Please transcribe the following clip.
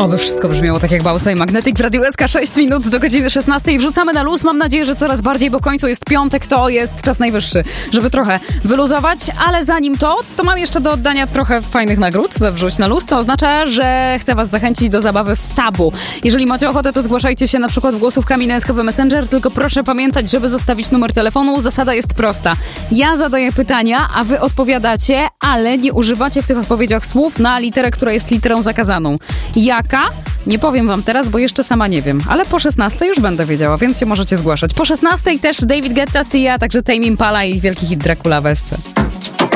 Oby wszystko brzmiało tak jak Bausa i Magnetic w Radiu SK. 6 minut do godziny 16. Wrzucamy na luz. Mam nadzieję, że coraz bardziej, bo w końcu jest piątek, to jest czas najwyższy, żeby trochę wyluzować. Ale zanim to mam jeszcze do oddania trochę fajnych nagród we Wrzuć na luz. To oznacza, że chcę was zachęcić do zabawy w tabu. Jeżeli macie ochotę, to zgłaszajcie się na przykład głosówkami na SKP Messenger, tylko proszę pamiętać, żeby zostawić numer telefonu. Zasada jest prosta. Ja zadaję pytania, a wy odpowiadacie, ale nie używacie w tych odpowiedziach słów na literę, która jest literą zakazaną. Jaka? Nie powiem wam teraz, bo jeszcze sama nie wiem, ale po 16 już będę wiedziała, więc się możecie zgłaszać. Po 16 też David Guetta, Sia, także Tame Impala i wielki hit Dracula w SC.